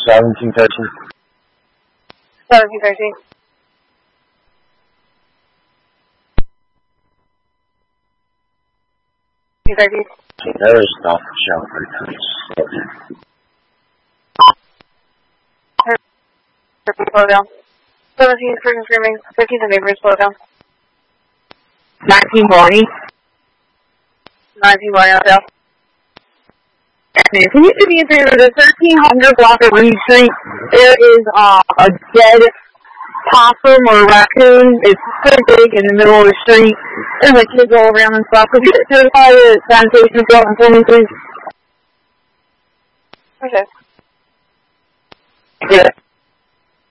1713. 1713. There is not Shelford Creek. Slow down. 17 is person screaming. 15 the neighbors, slow down. 1920. 19 going out down. Can you do me a favor? The 1300 block of Reed Street, there is a dead possum or raccoon. It's pretty big in the middle of the street. There's like kids all around and stuff. Could you notify the sanitation department for me, please? Okay. Yeah.